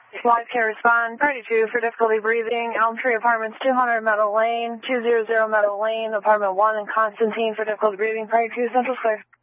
Live care respond, party 2 for difficulty breathing, Elm Tree Apartments 200 Meadow Lane, 200 Meadow Lane, apartment 1 in Constantine for difficulty breathing, party 2 Central Square.